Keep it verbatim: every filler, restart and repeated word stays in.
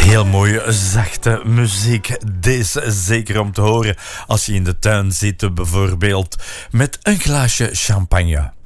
Heel mooie, zachte muziek. Deze zeker om te horen als je in de tuin zit, bijvoorbeeld met een glaasje champagne.